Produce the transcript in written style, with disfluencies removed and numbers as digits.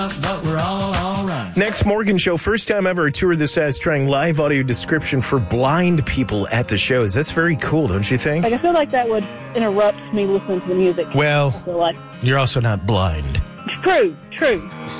But we're all right. Next Morgan Show, first time ever, a tour this size trying live audio description for blind people at the shows. That's very cool, don't you think? I feel like that would interrupt me listening to the music. Well, I feel like. you're also not blind. True.